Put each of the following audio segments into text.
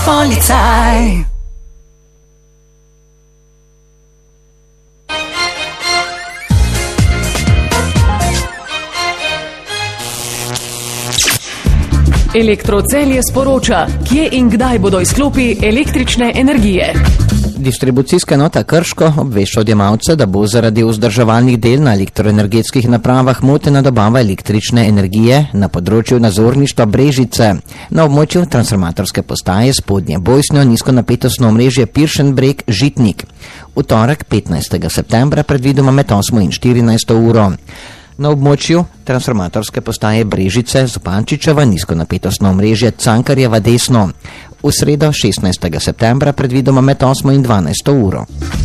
Policaj. Elektrocelje sporoča, kje in kdaj bodo izklopi električne energije. Distribucijska enota Krško obvešča odjemalce, da bo zaradi vzdrževalnih del na elektroenergetskih napravah motena dobava električne energije na področju nazorništva Brežice. Na območju transformatorske postaje Spodnje Bojsno nizkonapetostno omrežje Piršenbreg Žitnik. V torek 15. septembra predvidoma med 8 in 14 uro. Na območju transformatorske postaje Brežice Zupančičeva nizkonapetostno omrežje Cankarjeva Desno. V sredo 16. septembra predvidoma med 8 in 12 uro.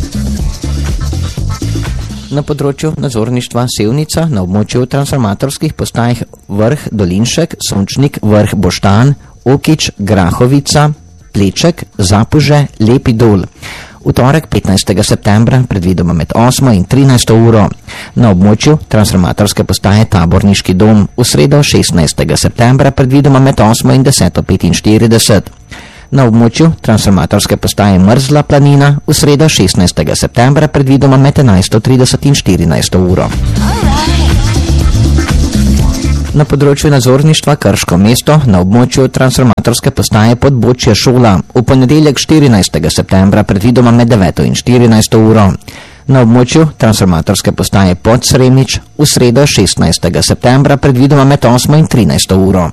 Na področju nadzorništva Sevnica na območju transformatorskih postaj Vrh Dolinšek, Sončnik, Vrh Boštan, Okič, Grahovica, Pleček, Zapuže, Lepi Dol. V torek 15. septembra predvidoma med 8 in 13 uro. Na območju transformatorske postaje Taborniški dom v sredo 16. septembra predvidoma med 8 in 10:45. Na območju transformatorske postaje Mrzla planina v sredo 16. septembra predvidoma med 11:30 in 14 uro. Na področju nadzorništva Krško mesto na območju transformatorske postaje Podbočje šola v ponedeljek 14. septembra predvidoma med 9 in 14 uro. Na območju transformatorske postaje Podsremič v sredo 16. septembra predvidoma med 8 in 13 uro.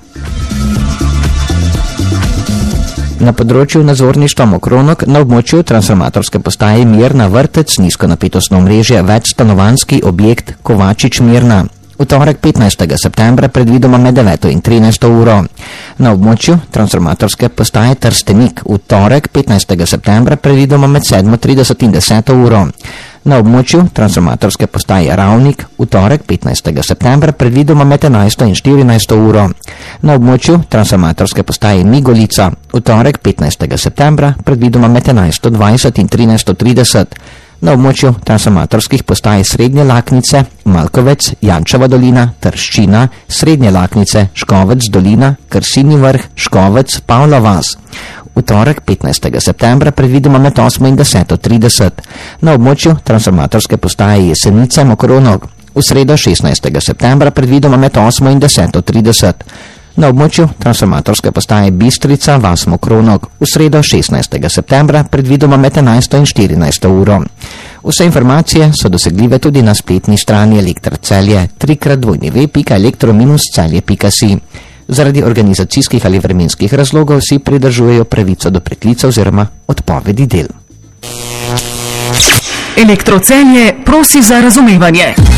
Na področju nadzorništva Mokronok na območju transformatorske postaje Mirna Vrtec nizkonapetostno omrežje večstanovanjski objekt Kovačič Mirna. V torek 15. septembra predvidoma med 9 in 13 uro. Na območju transformatorske postaje Trstenik v torek 15. septembra predvidoma med 7:30 in 10 uro. Na območju transformatorske postaje Ravnik v torek 15. septembra predvidoma med 11 in 14 uro. Na območju transformatorske postaje Migolica v torek 15. septembra predvidoma med 11:20 in 13:30. Na območju transformatorskih postaj Srednje Laknice, Malkovec, Jančeva dolina, Trščina, Srednje Laknice, Škovec dolina, Krsinji vrh, Škovec, Pavla vas. V torek 15. septembra predvidoma med 8 in 10:30. Na območju transformatorske postaje Jesenice, Mokronog. V sredo 16. septembra predvidoma med 8 in 10:30. Na območju transformatorske postaje Bistrica, vas Mokronog. V sredo 16. septembra predvidoma med 11 in 14 uro. Vse informacije so dosegljive tudi na spletni strani Elektrocelje www.elektro-celje.si. Zaradi organizacijskih ali vremenskih razlogov si pridržujejo pravico do preklica oziroma odpovedi del. Elektrocelje prosi za razumevanje.